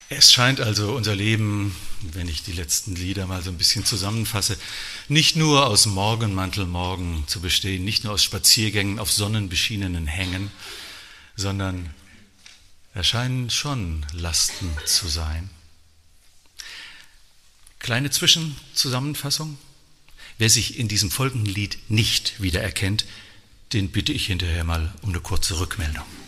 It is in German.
Es scheint also unser Leben, wenn ich die letzten Lieder mal so ein bisschen zusammenfasse, nicht nur aus Morgenmantelmorgen zu bestehen, nicht nur aus Spaziergängen auf sonnenbeschienenen Hängen, sondern es scheinen schon Lasten zu sein. Kleine Zwischenzusammenfassung. Wer sich in diesem folgenden Lied nicht wiedererkennt, den bitte ich hinterher mal um eine kurze Rückmeldung.